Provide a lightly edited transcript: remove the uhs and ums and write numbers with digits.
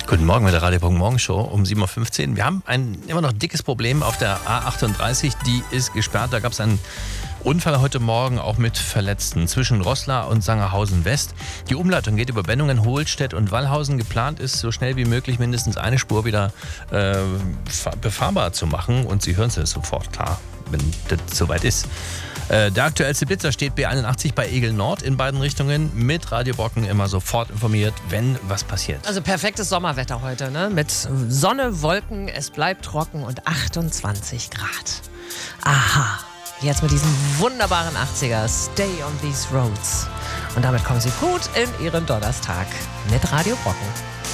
Guten Morgen mit der Radio Morgenshow um 7.15 Uhr. Wir haben ein immer noch dickes Problem auf der A38, die ist gesperrt. Da gab es einen Unfall heute Morgen, auch mit Verletzten, zwischen Roßla und Sangerhausen West. Die Umleitung geht über Bennungen, Hohlstedt und Wallhausen. Geplant ist, so schnell wie möglich mindestens eine Spur wieder befahrbar zu machen. Und Sie hören es sofort, klar, wenn das soweit ist. Der aktuellste Blitzer steht B81 bei Egel Nord in beiden Richtungen. Mit Radio Brocken immer sofort informiert, wenn was passiert. Also perfektes Sommerwetter heute, ne? Mit Sonne, Wolken, es bleibt trocken und 28 Grad. Aha, jetzt mit diesem wunderbaren 80er Stay on These Roads. Und damit kommen Sie gut in Ihren Donnerstag mit Radio Brocken.